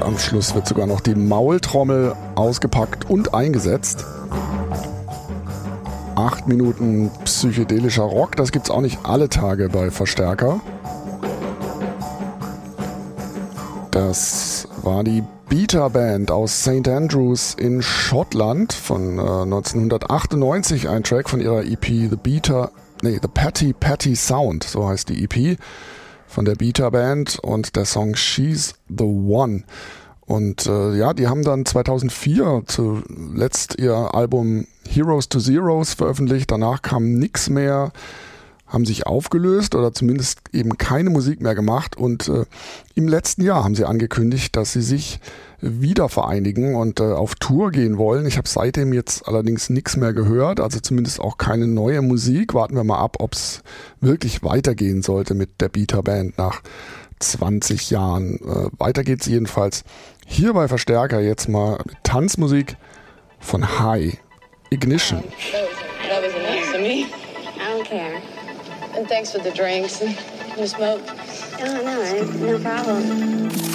am Schluss wird sogar noch die Maultrommel ausgepackt und eingesetzt. 8 Minuten psychedelischer Rock, das gibt's auch nicht alle Tage bei Verstärker. Das war die Beta Band aus St. Andrews in Schottland von 1998, ein Track von ihrer EP The Patty Sound, so heißt die EP von der Beta Band und der Song She's the One. Und die haben dann 2004 zuletzt ihr Album Heroes to Zeros veröffentlicht, danach kam nix mehr, haben sich aufgelöst oder zumindest eben keine Musik mehr gemacht und im letzten Jahr haben sie angekündigt, dass sie sich wieder vereinigen und auf Tour gehen wollen. Ich habe seitdem jetzt allerdings nichts mehr gehört, also zumindest auch keine neue Musik. Warten wir mal ab, ob es wirklich weitergehen sollte mit der Beta Band nach 20 Jahren. Weiter geht's jedenfalls hier bei Verstärker jetzt mal mit Tanzmusik von High Ignition. That was enough to me. I don't care. And thanks for the drinks and the smoke. Oh, no, no problem.